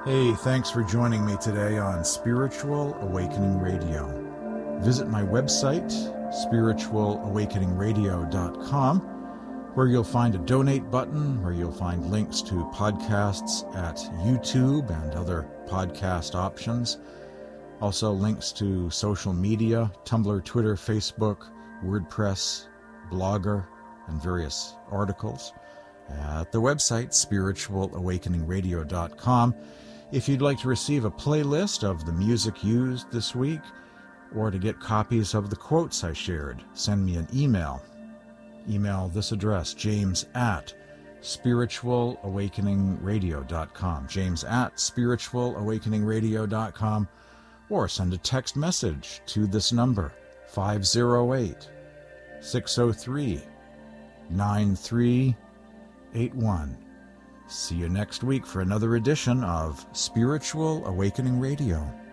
Hey, thanks for joining me today on Spiritual Awakening Radio. Visit my website, spiritualawakeningradio.com, where you'll find a donate button, where you'll find links to podcasts at YouTube and other podcast options. Also links to social media, Tumblr, Twitter, Facebook, WordPress, Blogger, and various articles at the website, spiritualawakeningradio.com. If you'd like to receive a playlist of the music used this week, or to get copies of the quotes I shared, send me an email. Email this address, james@spiritualawakeningradio.com, james@spiritualawakeningradio.com, or send a text message to this number, 508-603-9381. See you next week for another edition of Spiritual Awakening Radio.